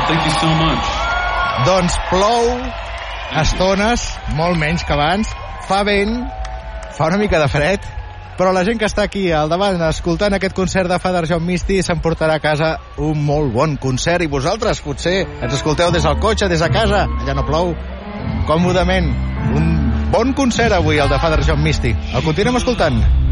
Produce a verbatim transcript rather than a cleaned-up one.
thank you so much. Doncs plou a estones, molt menys que abans, fa vent, fa una mica de fred, però la gent que està aquí al davant escoltant aquest concert de Father John Misty s'emportarà a casa un molt bon concert. I vosaltres potser ens escolteu des del cotxe, des de casa, allà no plou, còmodament. Un bon concert avui, el de Father John Misty. El continuem escoltant.